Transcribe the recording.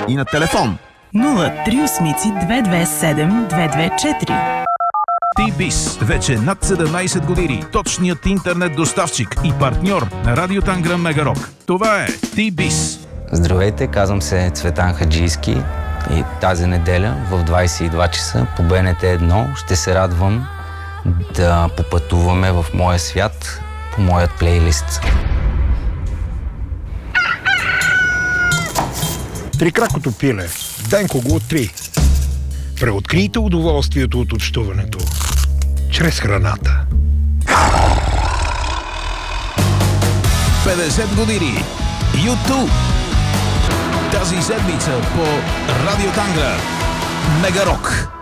и на телефон 038-227-224. T-Biz. Вече над 17 години. Точният интернет доставчик и партньор на Радио Тангра Мегарок. Това е T-Biz. Здравейте, казвам се Цветан Хаджийски и тази неделя в 22 часа по БНТ 1 ще се радвам да попътуваме в моя свят по моят плейлист. Трикракото пиле. Денко го откри. Преоткрийте удоволствието от общуването чрез храната. 50 години. YouTube. Тази седмица по Радио Тангра Мегарок.